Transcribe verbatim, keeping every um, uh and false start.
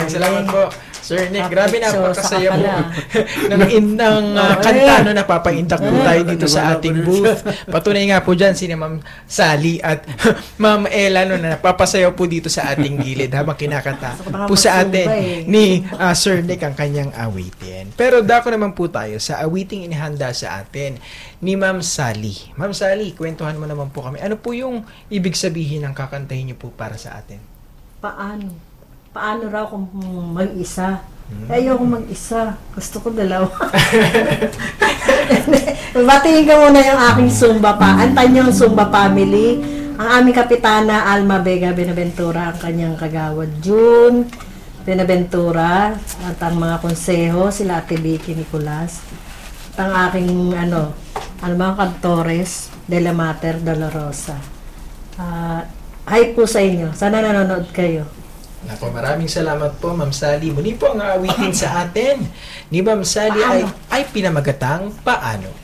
Maraming salamat po, Sir Nick. Grabe, Kapitso, napakasaya saka po pala. ng, in- ng uh, kanta no, napapaintak po tayo dito sa ating booth. Patunay nga po dyan si Ma'am Sally at Ma'am Ella no, na napapasayaw po dito sa ating gilid habang kinakanta po sa atin ni uh, Sir Nick ang kanyang awitin. Pero dako naman po tayo sa awiting inihanda sa atin ni Ma'am Sally. Ma'am Sally, kwentuhan mo naman po kami. Ano po yung ibig sabihin ng kakantahin niyo po para sa atin? Paano? Paano raw kung mag-isa? Hmm. Ayoko mag-isa. Gusto ko dalawa. Batiin ka muna yung aking Zumba pa. Antan yung Zumba family. Ang aming kapitana, Alma Vega Benaventura. Ang kanyang kagawad, June Benaventura. At ang mga konseho, sila Ate Vicky Nicolas. At ang aking, ano, Alma Cantores, De La Mater Dolorosa. Uh, hi po sa inyo. Sana nanonood kayo. Nako, maraming salamat po, Ma'am Sally. Muli po ang aawitin sa atin ni Ma'am Sally ay, ay pinamagatang Paano.